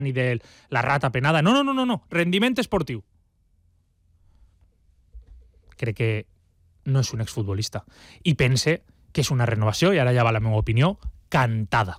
ni de la rata penada. No. Rendiment esportiu. Crec que no és un exfutbolista. I pense que és una renovació, i ara ja va la meva opinió, cantada.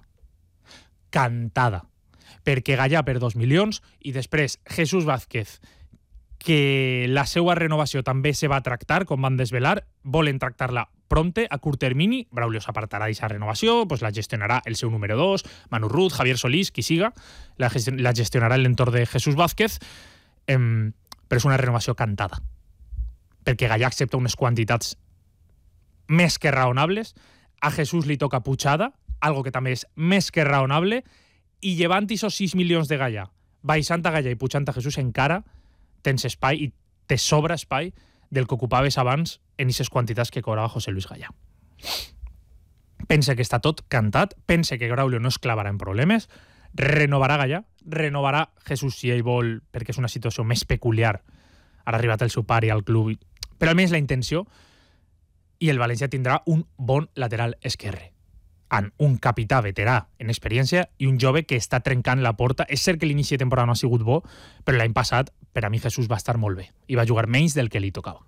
Perquè Gallà per 2 milions i després Jesús Vázquez, que la seva renovació també se va tractar, com van desvelar, volen tractar-la prompte, a curt termini. Braulio s'apartarà d'aquesta renovació, pues la gestionarà el seu número 2, Manu Ruz, Javier Solís, qui siga, la gestionarà l'entorn de Jesús Vázquez, però és una renovació cantada. Perquè Gallà accepta unes quantitats més que raonables, a Jesús li toca pujada, algo que també és més que raonable, i llevant esos 6 milions de Gallà, baixant a Gallà i pujant a Jesús, encara tens espai i te sobra espai del que ocupaves abans en aquestes quantitats que cobrava José Luis Gallà. Pense que està tot cantat, pense que Braulio no es clavarà en problemes, renovarà Gallà, renovarà Jesús si ell vol, perquè és una situació més peculiar. Ara ha arribat el seu pare al club, però almenys la intenció, i el València tindrà un bon lateral esquerre, amb un capità veterà en experiència i un jove que està trencant la porta. És cert que l'inici de temporada no ha sigut bo, però l'any passat, per a mi, Jesús va estar molt bé i va jugar menys del que li tocava.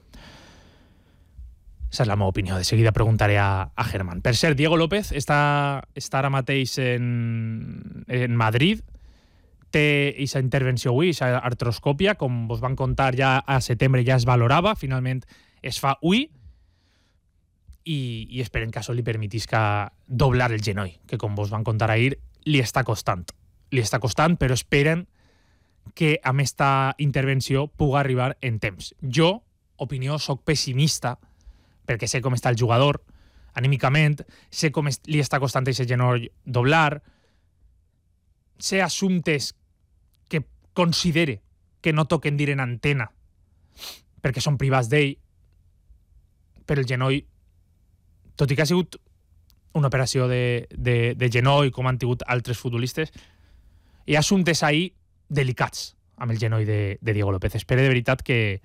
Esa és la meva opinió. De seguida preguntaré a Germán. Per cert, Diego López està ara mateix en Madrid, té aquesta intervenció avui, aquesta artroscòpia, com vos van contar ja a setembre ja es valorava, finalment es fa avui, i esperem que això li permetisca doblar el genoll, que com vos van contar ahir, li està costant, però esperen que amb esta intervenció pugui arribar en temps. Jo, opinió, soc pessimista, perquè sé com està el jugador anímicament, sé com li està costant aquest genoll doblar, sé assumptes que considere que no toquen dir en antena, perquè són privats d'ell, però el genoll, tot i que ha sigut una operació de genoll, com han tingut altres futbolistes, hi ha assumptes ahir delicats amb el genoll de Diego López. Espero de veritat que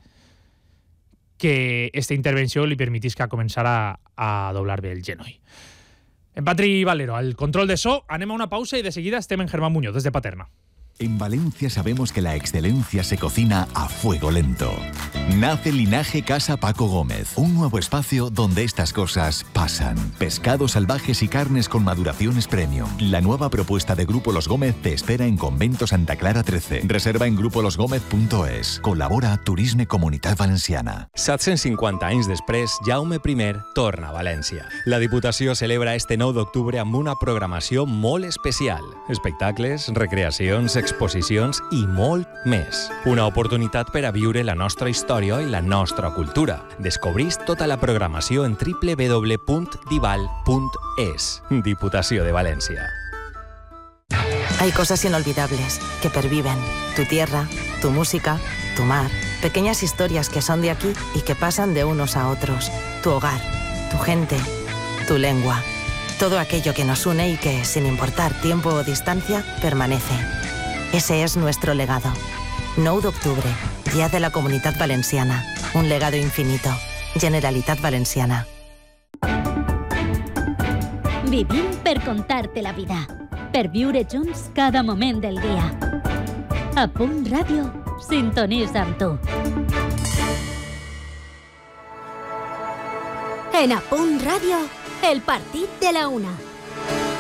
aquesta intervenció li permetisca començar a doblar bé el genoll. En Patri Valero, al control de so, anem a una pausa i de seguida estem en Germán Muñoz, des de Paterna. En Valencia sabemos que la excelencia se cocina a fuego lento. Nace Linaje Casa Paco Gómez, un nuevo espacio donde estas cosas pasan. Pescados salvajes y carnes con maduraciones premium. La nueva propuesta de Grupo Los Gómez te espera en Convento Santa Clara 13. Reserva en grupolosgómez.es. Col·labora Turisme Comunitat Valenciana. 750 anys després, Jaume I torna a València. La Diputació celebra este 9 d'octubre amb una programació molt especial. Espectacles, recreacions, exposicions i molt més. Una oportunitat per a viure la nostra història i la nostra cultura. Descobrís tota la programació en www.dival.es. Diputació de Valencia. Hay cosas inolvidables que perviven. Tu tierra, tu música, tu mar. Pequeñas historias que son de aquí y que pasan de unos a otros. Tu hogar, tu gente, tu lengua. Todo aquello que nos une y que, sin importar tiempo o distancia, permanece. Ese es nuestro legado. 9 d'octubre, Día de la Comunitat Valenciana. Un legado infinito. Generalitat Valenciana. Vivim per contar-te la vida. Per viure junts cada moment del dia. A Punt Ràdio, sintonitza amb tu. En A Punt Ràdio, el partit de la una.